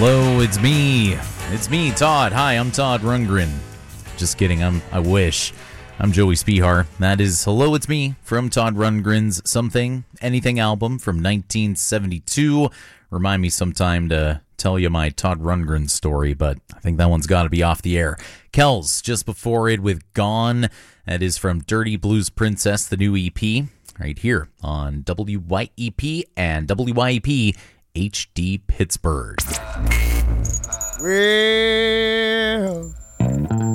Hello, it's me. It's me, Todd. Hi, I'm Todd Rundgren. Just kidding. I wish. I'm Joey Spihar. That is Hello, It's Me from Todd Rundgren's Something Anything album from 1972. Remind me sometime to tell you my Todd Rundgren story, but I think that one's got to be off the air. Kells, just before it with Gone. That is from Dirty Blues Princess, the new EP, right here on WYEP and WYEP HD Pittsburgh. Well,